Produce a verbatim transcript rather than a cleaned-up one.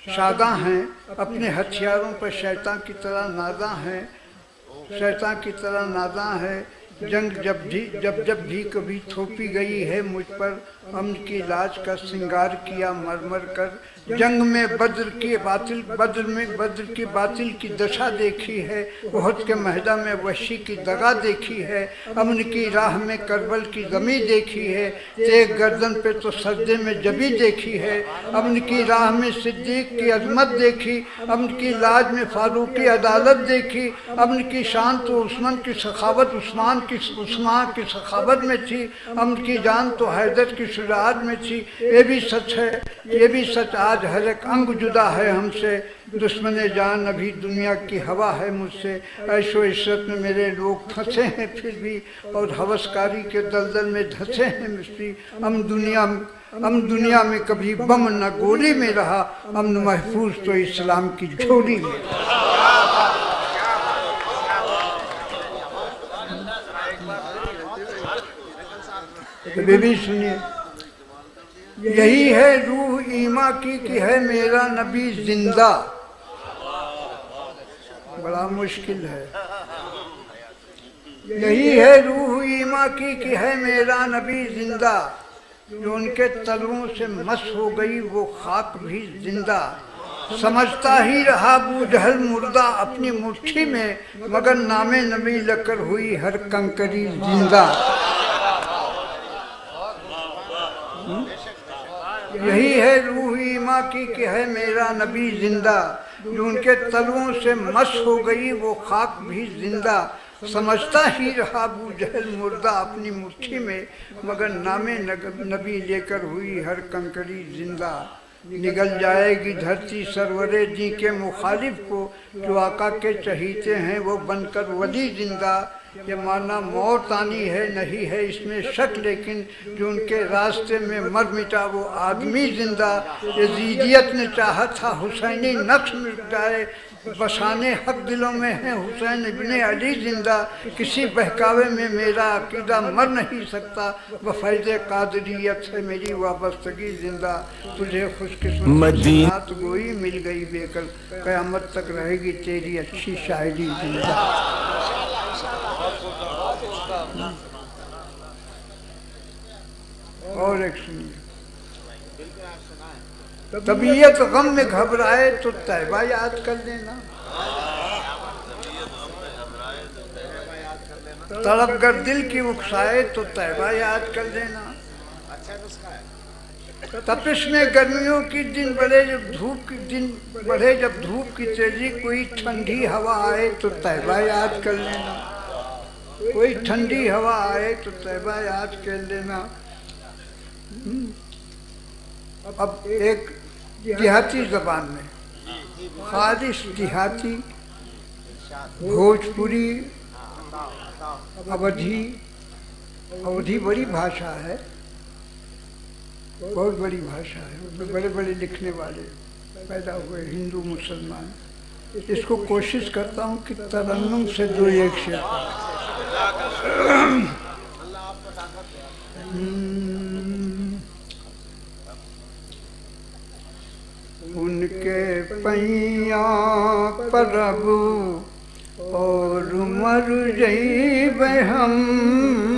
सादा हैं, अपने हथियारों पर शैतान की तरह नादा हैं, शैतान की तरह नादा है। जंग जब भी जब जब भी कभी थोपी गई है मुझ पर, अम्न की लाज का श्रृंगार किया मरमर कर। जंग में बद्र की बातिल बद्र में बद्र की बातिल की दशा देखी है, उहद के मैदा में वहशी की दगा देखी है। अम्न की राह में करबल की गमी देखी है, तेग गर्दन पे तो सर्दे में जबी देखी है। अम्न की राह में सिद्दीक की अजमत देखी, अम्न की लाज में फारूक की अदालत देखी। अम्न की शान तो उस्मान की सखावत उस्मान की उस्मान की सखावत में थी, अम्न की जान तो हैदर की शुजाअत में थी। ये भी सच है, ये भी सच आज हर एक अंग जुदा है हमसे, दुश्मने जान अभी दुनिया की हवा है मुझसे। ऐशो इशरत में मेरे लोग फंसे हैं फिर भी, और हवसकारी के दलदल में धंसे हैं मिस्त्री। हम दुनिया हम दुनिया में कभी बम न गोली में रहा, अमन महफूज तो इस्लाम की झोली में। बेबी सुनिए, यही है रूह ईमा की कि है मेरा नबी जिंदा। बड़ा मुश्किल है। यही है रूह ईमा की कि है मेरा नबी जिंदा, जो उनके तलवों से मस हो गई वो खाक भी जिंदा। समझता ही रहा अबू जहल मुर्दा अपनी मुट्ठी में, मगर नामे नबी लकर हुई हर कंकरी जिंदा। यही है रूह ईमा की कि है मेरा नबी जिंदा, जो उनके तलवों से मस हो गई वो खाक भी जिंदा। समझता ही रहा अबू जहल मुर्दा अपनी मुट्ठी में, मगर नामे नबी लेकर हुई हर कंकरी जिंदा। निगल जाएगी धरती सरवरे दी के मुखालिफ को, जो आका के चहीते हैं वो बनकर वली जिंदा। ये माना मौत आनी है नहीं है इसमें शक, लेकिन जो उनके रास्ते में मर मिटा वो आदमी जिंदा। यजीदियत ने चाहा था हुसैनी नक्श मिट जाए, बसाने हक दिलों में है हुसैन इब्ने अली जिंदा। किसी बहकावे में मेरा अकीदा मर नहीं सकता, वफ़ैज़ कादरियत है मेरी वाबस्तगी जिंदा। तुझे खुशकिस्मत गोई मिल गई बेकल, क़यामत तक रहेगी तेरी अच्छी शायरी जिंदा। और एक सुनिए, तबीयत गम में घबराए तो तैबा याद कर लेना, तड़पकर दिल की उकसाए तो तैबा याद कर लेना। तपिश में गर्मियों की दिन बढ़े जब धूप की दिन बढ़े जब धूप की तेजी, कोई ठंडी हवा आए तो तैबा याद कर लेना। कोई ठंडी हवा आए तो तैबा याद कर लेना। अब एक देहाती जबान में, खालिश देहाती भोजपुरी अवधी, अवधी बड़ी भाषा है, बहुत बड़ी भाषा है। उसमें बड़े बड़े लिखने वाले पैदा हुए हिंदू मुसलमान। इसको कोशिश करता हूँ कि तरन्नुम से दो एक शेर उनके पैया प्रभु और मर जइबे हम,